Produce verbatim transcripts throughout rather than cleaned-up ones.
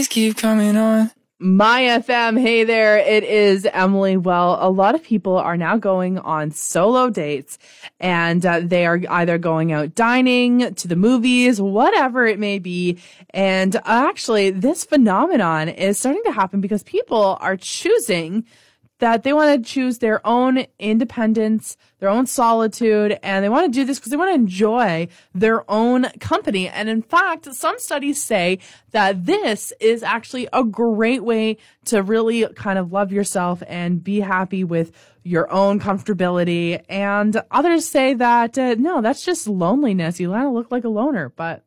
Keep coming on. My F M, hey there, it is Emily. Well, a lot of people are now going on solo dates, and uh, they are either going out dining, to the movies, whatever it may be. And actually, this phenomenon is starting to happen because people are choosing that they want to choose their own independence, their own solitude, and they want to do this because they want to enjoy their own company. And in fact, some studies say that this is actually a great way to really kind of love yourself and be happy with your own comfortability. And others say that, uh, no, that's just loneliness. You want to look like a loner, but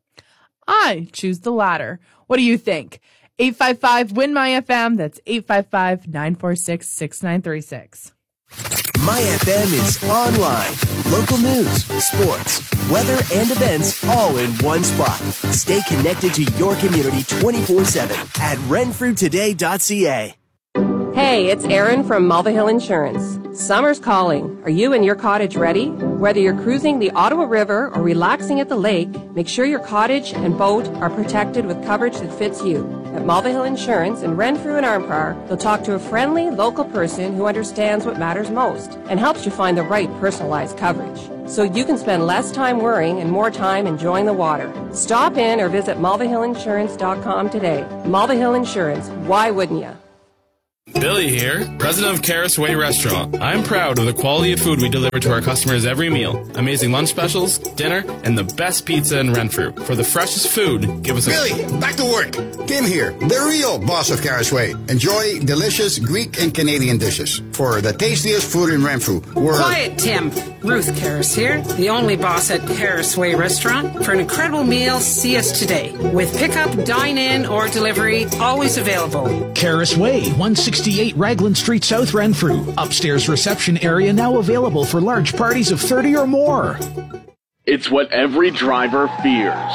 I choose the latter. What do you think? eight five five, W I N, M Y F M. That's eight five five, nine four six, six nine three six. My F M is online. Local news, sports, weather, and events all in one spot. Stay connected to your community twenty-four seven at renfrew today dot c a. Hey, it's Erin from Mulvihill Insurance. Summer's calling. Are you and your cottage ready? Whether you're cruising the Ottawa River or relaxing at the lake, make sure your cottage and boat are protected with coverage that fits you. At Mulvihill Insurance in Renfrew and Armpar, they'll talk to a friendly local person who understands what matters most and helps you find the right personalized coverage, so you can spend less time worrying and more time enjoying the water. Stop in or visit mulvihill insurance dot com today. Mulvihill Insurance, why wouldn't you? Billy here, president of Caris Way Restaurant. I'm proud of the quality of food we deliver to our customers every meal. Amazing lunch specials, dinner, and the best pizza in Renfrew. For the freshest food, give us a... Billy, back to work. Tim here, the real boss of Caris Way. Enjoy delicious Greek and Canadian dishes. For the tastiest food in Renfrew, we're... Quiet, Tim. Ruth Caris here, the only boss at Caris Way Restaurant. For an incredible meal, see us today. With pickup, dine-in, or delivery, always available. Caris Way, one sixty-eight Raglan Street, South Renfrew. Upstairs reception area now available for large parties of thirty or more. It's what every driver fears.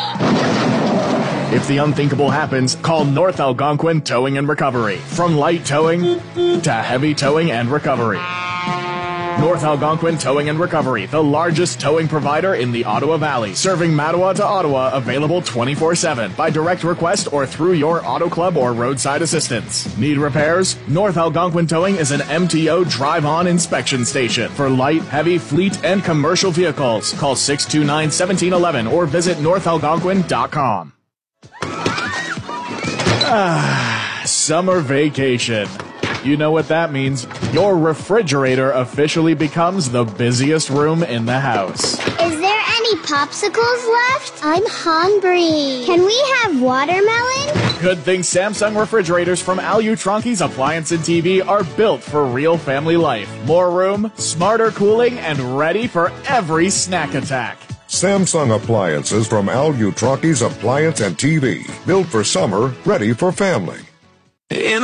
If the unthinkable happens, call North Algonquin Towing and Recovery. From light towing to heavy towing and recovery. North Algonquin Towing and Recovery, the largest towing provider in the Ottawa Valley, serving Mattawa to Ottawa, available twenty-four seven by direct request or through your auto club or roadside assistance. Need repairs? North Algonquin Towing is an M T O drive-on inspection station for light, heavy, fleet, and commercial vehicles. Call six two nine, one seven one one or visit north algonquin dot com. Ah, summer vacation. You know what that means. Your refrigerator officially becomes the busiest room in the house. Is there any popsicles left? I'm hungry. Can we have watermelon? Good thing Samsung refrigerators from Alutronki's Appliance and T V are built for real family life. More room, smarter cooling, and ready for every snack attack. Samsung appliances from Alutronki's Appliance and T V. Built for summer, ready for family. In